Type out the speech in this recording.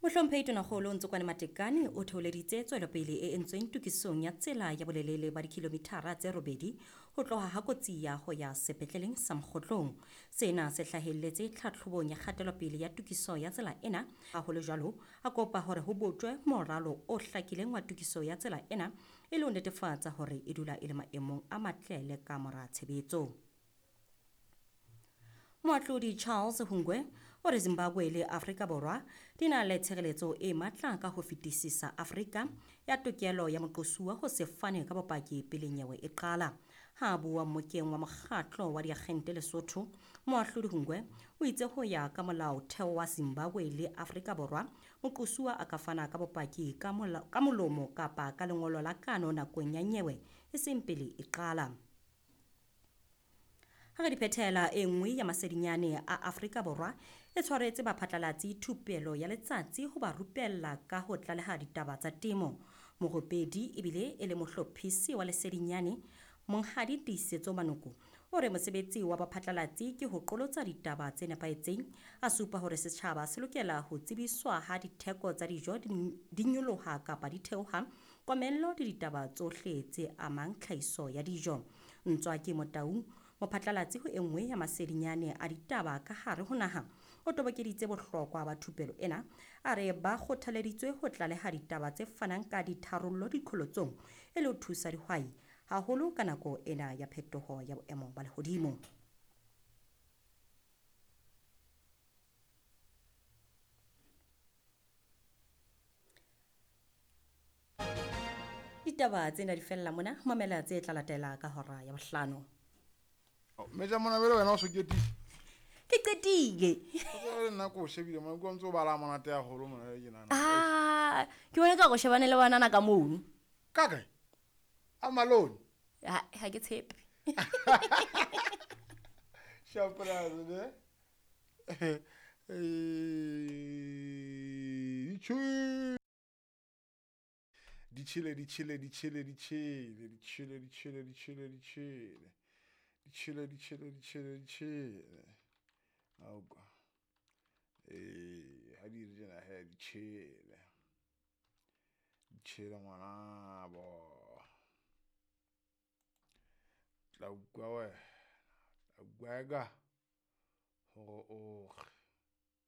Mohlomphehi Tonakgolo Ntsokwane Matekane o theoleditse tswelopele e entsweng tokisong ya tsela ya bolelele ba dikilomithara tse 8 ho tloha ha Kotsia ho ya sepetleleng sa Mokgotlong. Sena se hlahelletse tlhatlhobong ya kgatelopele ya tokiso ya tsela ena. Haholo jwalo, a kopa hore ho botjwe moralo o hlakileng wa tokiso ya tsela ena e le ho netefatsa hore e dula e le maemong a matle le ka mora tshebetso. Moatlhodi Charles Hungwe o re Zimbabwe le Afrika Borwa di na le tshireletso e matla ka ho fetisisa Afrika ya tokelo ya moqosuwa ho se fane ka bopaki pele nyewe e qala. Ha bua mokeng wa mokgatlo wa diagente Lesotho, Moatlhodi Hungwe o itse ho ya ka molaotheo wa Zimbabwe le Afrika Borwa, moqosuwa a ka fana ka bopaki ka molomo kapa ka lengolo la kano nakong ya nyewe e seng pele e qala. Ha re diphethela e nngwe ya masedinyane a Afrika Borwa e tshwaretse baphatlalatsi thupelo ya letsatsi ho ba rupella ka ho tlaleha ditaba tsa temo. Morupedi ebile e le mohlophisi wa lesedinyane Monghadi Tiisetso Manoko o re mosebetsi wa baphatlalatsi ke ho qolotsa ditaba tse nepahetseng, a supa hore setjhaba se lokela ho tsebiswa ha ditheko tsa dijo di nyoloha kapa di theoha, komello le ditaba tsohle tse amang tlhahiso ya dijo. Ntswaki Motaung, mophatlalatsi ho enngwe ya masedinyane a ditaba ka hare ho naha, o tobokeditse bohlokwa ba thupelo ena, a re ba kgothaleditswe ho tlaleha ditaba tse fanang ka ditharollo diqholotsong e le ho thusa dihwai haholo ka nako ena ya phetoho ya boemo ba lehodimo. Ditaba tsena di fella mona, mamela tse tla latela ka hora ya 5. Meja mona vele wena o so ketile. Ke qetile. Ke nna ko shebile mo go ntse o bala monate ya holo mona le jena. Ke bona ka go shebane le banana ka mono. Ka kae? A malone. Ha ke tshepe. Surprise ne? Dichile. Oh God. How do you do that? Hey, dichile ngwana bo. La gwa we. Agwaga. Oh.